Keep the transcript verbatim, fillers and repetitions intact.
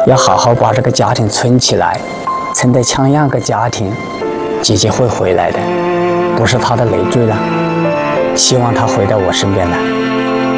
要好好把这个家庭存起来，存得像样个家庭，姐姐会回来的，不是她的累赘了。希望她回到我身边来。